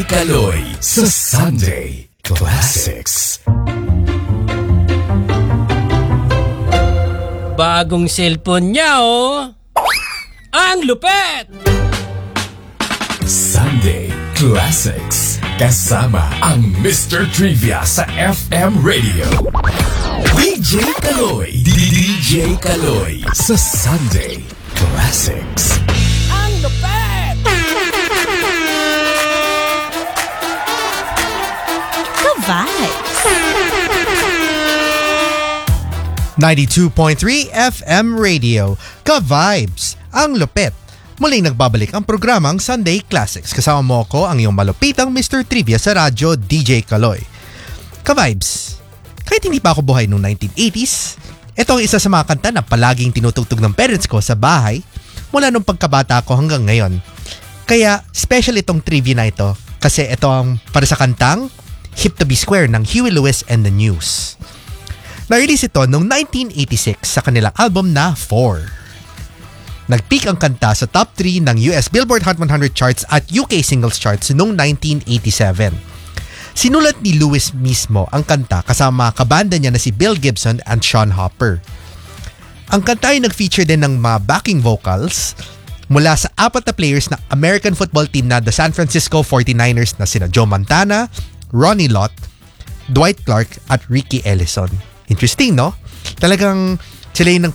Kaloy sa Sunday Classics. Bagong cellphone niya, oh! Ang lupet! Sunday Classics. Kasama ang Mr. Trivia sa FM Radio. DJ Kaloy. DJ Kaloy sa Sunday Classics. Ang lupet! Ka-vibes! 92.3 FM Radio. Ka-vibes! Ang lupet! Muling nagbabalik ang programang Sunday Classics. Kasama mo ako, ang iyong malupitang Mr. Trivia sa radyo, DJ Kaloy. Ka-vibes! Kahit hindi pa ako buhay noong 1980s, ito ang isa sa mga kanta na palaging tinutugtog ng parents ko sa bahay mula nung pagkabata ko hanggang ngayon. Kaya special itong trivia na ito kasi ito ang para sa kantang Hip to be Square ng Huey Lewis and the News. Na-release ito noong 1986 sa kanilang album na 4. Nag-peak ang kanta sa top 3 ng US Billboard Hot 100 charts at UK Singles Charts noong 1987. Sinulat ni Lewis mismo ang kanta kasama kabanda niya na si Bill Gibson and Sean Hopper. Ang kanta ay nag-feature din ng mga backing vocals mula sa 4 na players ng American football team na the San Francisco 49ers na sina Joe Montana, Ronnie Lott, Dwight Clark at Ricky Ellison. Interesting, no? Talagang sila yung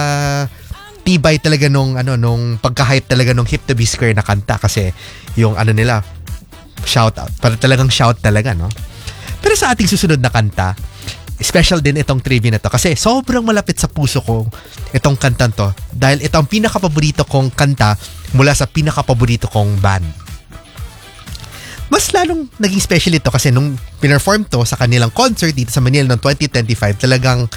tibay talaga nung pagka-hype talaga nung Hip to be Square na kanta kasi yung nila shout out, para talagang shout talaga, no? Pero sa ating susunod na kanta, special din itong trivia na to kasi sobrang malapit sa puso ko itong kantang to dahil ito ang pinakapaborito kong kanta mula sa pinakapaborito kong band. Mas lalong naging special ito kasi nung pinerform to sa kanilang concert dito sa Manila noong 2025, talagang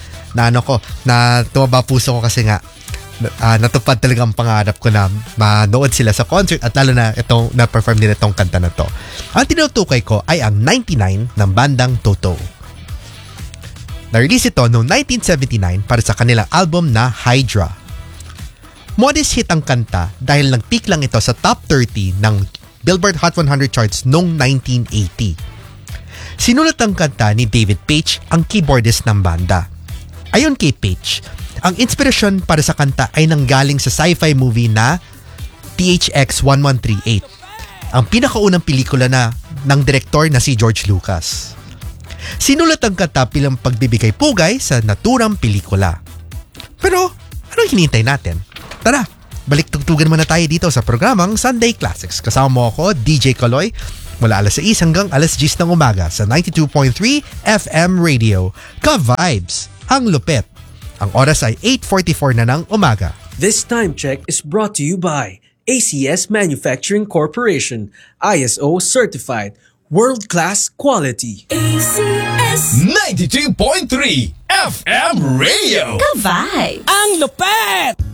na tumaba puso ko kasi nga natupad talaga ang pangarap ko na manood sila sa concert at lalo na itong na-perform nila itong kanta na to. Ang tinutukay ko ay ang 99 ng bandang Toto. Na-release ito noong 1979 para sa kanilang album na Hydra. Modest hit ang kanta dahil nag-peak lang ito sa top 30 ng Billboard Hot 100 charts noong 1980. Sinulat ang kanta ni David Paich, ang keyboardist ng banda. Ayon kay Paich, ang inspirasyon para sa kanta ay nanggaling sa sci-fi movie na THX 1138, ang pinakaunang pelikula ng direktor na si George Lucas. Sinulat ang kanta bilang pagbibigay pugay sa naturang pelikula. Pero anong hinihintay natin? Tara, balik tugtugan muna tayo dito sa programang Sunday Classics. Kasama mo ako, DJ Kaloy, mula alas 6 hanggang alas 10 ng umaga sa 92.3 FM Radio. Ka-vibes! Ang lupet. Ang oras ay 8:44 na ng umaga. This time check is brought to you by ACS Manufacturing Corporation, ISO certified, world-class quality. ACS 92.3 FM Radio. Ka-vibes! Ang lupet!